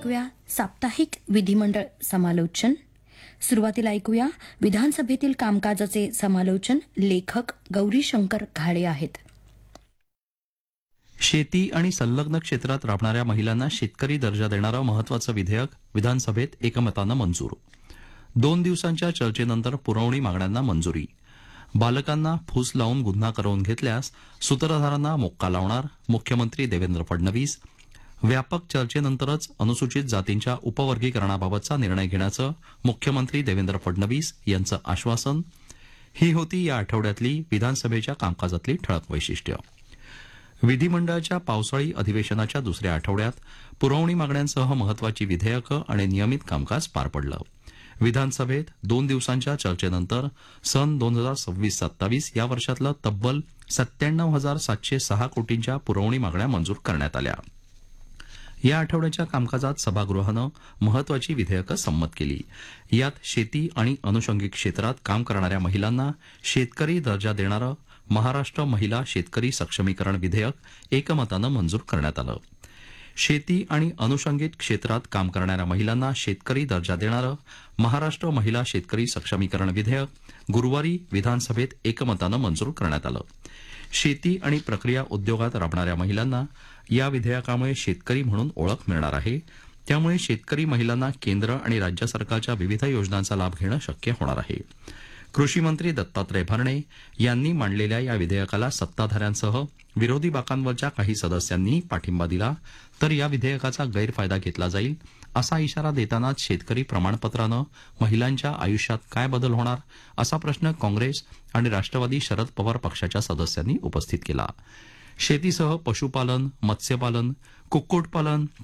ऐकूया साप्ताहिक विधिमंडळ समालोचन. सुरुवातीला ऐकूया विधानसभेतील कामकाजाचे समालोचन. लेखक गौरीशंकर घाळे आहेत. शेती आणि संलग्न क्षेत्रात राबणाऱ्या महिलांना शेतकरी दर्जा देणारं महत्वाचं विधेयक विधानसभेत एकमतानं मंजूर. 2 दिवसांच्या चर्चेनंतर पुरवणी मागण्यांना मंजुरी. बालकांना फूस लावून गुन्हा करवून घेतल्यास सूत्रधारांना मोक्का लावणार मुख्यमंत्री देवेंद्र फडणवीस. व्यापक चर्चेनंतरच अनुसूचित जातींच्या उपवर्गीकरणाबाबतचा निर्णय घेण्याचं मुख्यमंत्री देवेंद्र फडणवीस यांचं आश्वासन. ही होती या आठवड्यातली विधानसभेच्या कामकाजातली ठळक वैशिष्ट्य. विधिमंडळाच्या पावसाळी अधिवेशनाच्या दुसऱ्या आठवड्यात पुरवणी मागण्यांसह महत्वाची विधेयकं आणि नियमित कामकाज पार पडलं. विधानसभेत 2 दिवसांच्या चर्चेनंतर सन 2026-27 या वर्षातलं तब्बल 97,706 कोटींच्या पुरवणी मागण्या मंजूर करण्यात आल्या. या आठवड्याच्या कामकाजात सभागृहानं महत्वाची विधेयकं संमत केली. यात शेती आणि अनुषंगिक क्षेत्रात काम करणाऱ्या महिलांना शेतकरी दर्जा देणारं महाराष्ट्र महिला शेतकरी सक्षमीकरण विधेयक एकमतानं मंजूर करण्यात आलं. शेती आणि अनुषंगिक क्षेत्रात काम करणाऱ्या महिलांना शेतकरी दर्जा देणारं महाराष्ट्र महिला शेतकरी सक्षमीकरण विधेयक गुरुवारी विधानसभेत एकमतानं मंजूर करण्यात आलं. शेती आणि प्रक्रिया उद्योगात राबणाऱ्या महिलांना या विधेयकामुळे शेतकरी म्हणून ओळख मिळणार आहे. त्यामुळे शेतकरी महिलांना केंद्र आणि राज्य सरकारच्या विविध योजनांचा लाभ घेणं शक्य होणार आहे. कृषी मंत्री दत्तात्रय भरणे यांनी मांडलेल्या या विधेयकाला सत्ताधाऱ्यांसह विरोधी बाकांवरच्या काही सदस्यांनी पाठिंबा दिला, तर या विधेयकाचा गैरफायदा घेतला जाईल असा इशारा देतानाच शेतकरी प्रमाणपत्रानं महिलांच्या आयुष्यात काय बदल होणार असा प्रश्न काँग्रेस आणि राष्ट्रवादी शरद पवार पक्षाच्या सदस्यांनी उपस्थित केला. शेतीसह पशुपालन, मत्स्यपालन, कुक्कुटपालन,